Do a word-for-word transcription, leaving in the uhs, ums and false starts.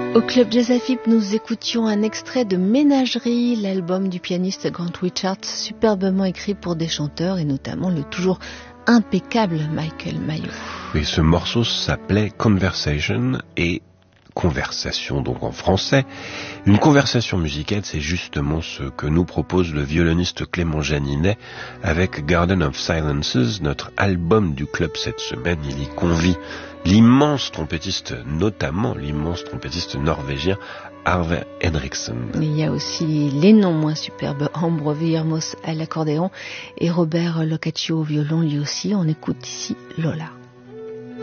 Au Club Jazz A F I P, nous écoutions un extrait de Ménagerie, l'album du pianiste Grant Richards, superbement écrit pour des chanteurs et notamment le toujours impeccable Michael Mayo. Oui, ce morceau s'appelait Conversation et conversation donc en français. Une conversation musicale, c'est justement ce que nous propose le violoniste Clément Janinet avec Garden of Silences, notre album du club cette semaine. Il y convie l'immense trompettiste, notamment l'immense trompettiste norvégien Arve Henriksen. Il y a aussi les non moins superbes Ambro Villermoz à l'accordéon et Robert Locaccio au violon lui aussi. On écoute ici Lola.